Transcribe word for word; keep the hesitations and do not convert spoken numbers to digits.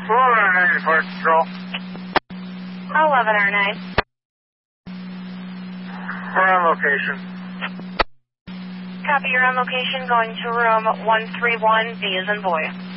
Florida ninety-four Control. eleven R nine. We're on location. Copy, you're on location, going to room one three one, B as in boy.